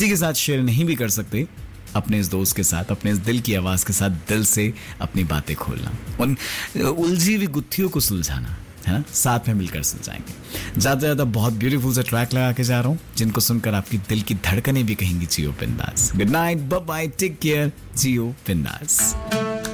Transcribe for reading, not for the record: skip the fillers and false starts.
किसी के साथ शेयर नहीं भी कर सकते, अपने इस दोस्त के साथ, अपने इस दिल की आवाज के साथ दिल से अपनी बातें खोलना, उन उलझी हुई गुत्थियों को सुलझाना, है ना, साथ में मिलकर सुलझाएंगे। ज्यादा ज्यादा बहुत ब्यूटीफुल सा ट्रैक लगा के जा रहा हूँ, जिनको सुनकर आपकी दिल की धड़कनें भी कहेंगी जियो बिंदास। Good night, bye bye, take care, जियो बिंदास।